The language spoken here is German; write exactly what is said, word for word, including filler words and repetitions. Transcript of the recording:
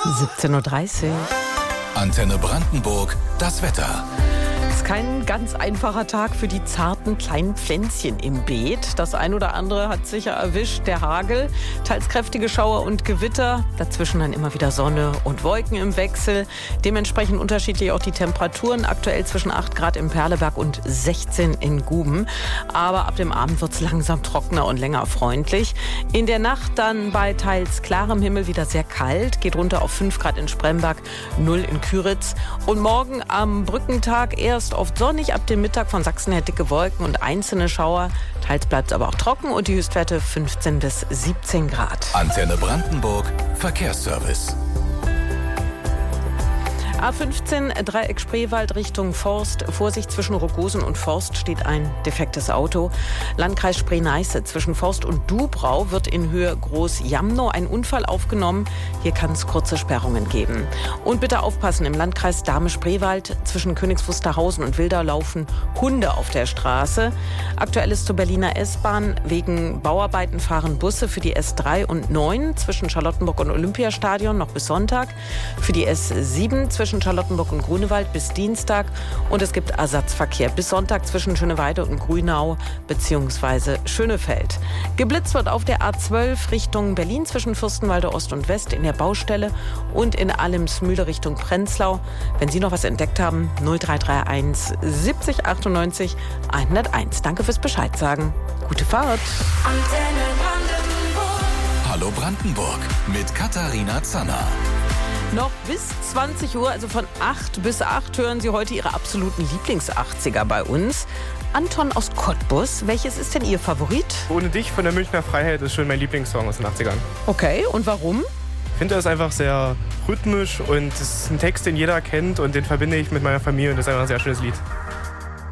siebzehn Uhr dreißig. Antenne Brandenburg, das Wetter. Es ist kein ganz einfacher Tag für die zarten kleinen Pflänzchen im Beet. Das ein oder andere hat sicher erwischt. Der Hagel, teils kräftige Schauer und Gewitter. Dazwischen dann immer wieder Sonne und Wolken im Wechsel. Dementsprechend unterschiedlich auch die Temperaturen. Aktuell zwischen acht Grad im Perleberg und sechzehn in Guben. Aber ab dem Abend wird es langsam trockener und länger freundlich. In der Nacht dann bei teils klarem Himmel wieder sehr kalt. Geht runter auf fünf Grad in Spremberg, null in Küritz. Und morgen am Brückentag erst oft sonnig, ab dem Mittag von Sachsen her dicke Wolken und einzelne Schauer. Teils bleibt es aber auch trocken und die Höchstwerte fünfzehn bis siebzehn Grad. Antenne Brandenburg, Verkehrsservice. A fünfzehn, Dreieck Spreewald Richtung Forst. Vorsicht, zwischen Rogosen und Forst steht ein defektes Auto. Landkreis Spree-Neiße, zwischen Forst und Dubrau wird in Höhe Groß-Jamnow ein Unfall aufgenommen. Hier kann es kurze Sperrungen geben. Und bitte aufpassen, im Landkreis Dahme-Spreewald zwischen Königs Wusterhausen und Wildau laufen Hunde auf der Straße. Aktuell ist zur Berliner S-Bahn. Wegen Bauarbeiten fahren Busse für die S drei und neun zwischen Charlottenburg und Olympiastadion noch bis Sonntag. Für die S sieben zwischen zwischen Charlottenburg und Grunewald bis Dienstag und es gibt Ersatzverkehr bis Sonntag zwischen Schöneweide und Grünau bzw. Schönefeld. Geblitzt wird auf der A zwölf Richtung Berlin zwischen Fürstenwalde Ost und West in der Baustelle und in Allensmühle Richtung Prenzlau. Wenn Sie noch was entdeckt haben, null drei drei eins siebzig achtundneunzig hunderteins. Danke fürs Bescheid sagen. Gute Fahrt. Antenne Brandenburg. Hallo Brandenburg mit Katharina Zanner. Noch bis zwanzig Uhr, also von acht bis acht, hören Sie heute Ihre absoluten Lieblings-achtziger bei uns. Anton aus Cottbus, welches ist denn Ihr Favorit? Ohne dich von der Münchner Freiheit ist schon mein Lieblingssong aus den achtzigern. Okay, und warum? Ich finde, er ist einfach sehr rhythmisch und es ist ein Text, den jeder kennt und den verbinde ich mit meiner Familie und das ist einfach ein sehr schönes Lied.